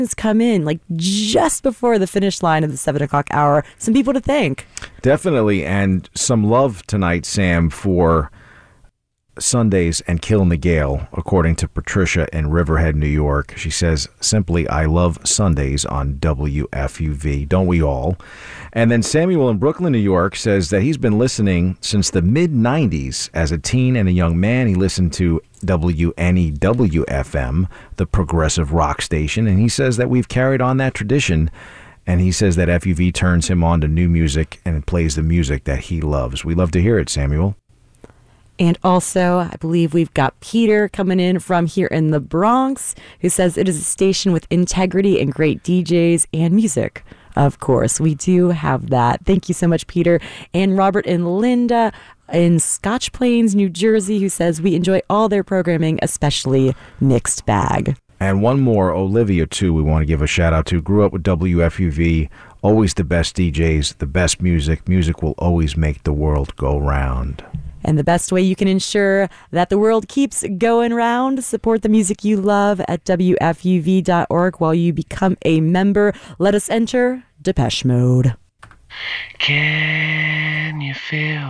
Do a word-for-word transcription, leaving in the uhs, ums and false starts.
come in like just before the finish line of the seven o'clock hour. Some people to thank. Definitely. And some love tonight, Sam, for Sundays and Killing the Gale, according to Patricia in Riverhead, New York. She says, simply, I love Sundays on W F U V. Don't we all? And then Samuel in Brooklyn, New York says that he's been listening since the mid nineties. As a teen and a young man, he listened to W N E W F M, the progressive rock station, and he says that we've carried on that tradition. And he says that F U V turns him on to new music and plays the music that he loves. We love to hear it, Samuel. And also, I believe we've got Peter coming in from here in the Bronx, who says it is a station with integrity and great D Js and music. Of course, we do have that. Thank you so much, Peter. And Robert and Linda in Scotch Plains, New Jersey, who says we enjoy all their programming, especially Mixed Bag. And one more, Olivia, too, we want to give a shout out to. Grew up with W F U V, always the best D Js, the best music. Music will always make the world go round. And the best way you can ensure that the world keeps going round, support the music you love at W F U V dot org while you become a member. Let us enter Depeche Mode. Can you feel